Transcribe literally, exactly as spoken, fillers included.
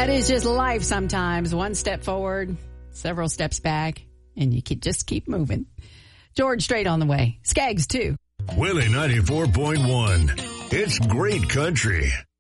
That is just life sometimes. One step forward, several steps back, and you can just keep moving. George Strait on the way. Skaggs, too. Willie ninety-four point one. It's great country.